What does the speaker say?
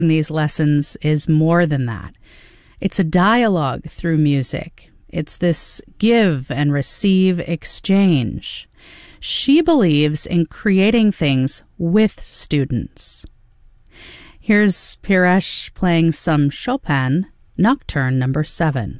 in these lessons is more than that. It's a dialogue through music. It's this give and receive exchange. She believes in creating things with students. Here's Piresh playing some Chopin, Nocturne number 7.